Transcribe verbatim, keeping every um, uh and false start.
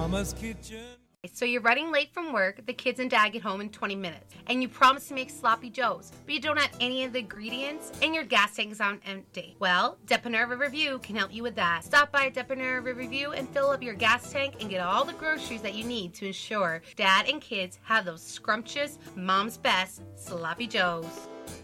Mama's Kitchen. So you're running late from work, the kids and dad get home in twenty minutes, and you promise to make sloppy joes, but you don't have any of the ingredients, and your gas tank is on empty. Well, Depanneur Riverview can help you with that. Stop by Depanneur Riverview and fill up your gas tank and get all the groceries that you need to ensure dad and kids have those scrumptious, mom's best sloppy joes.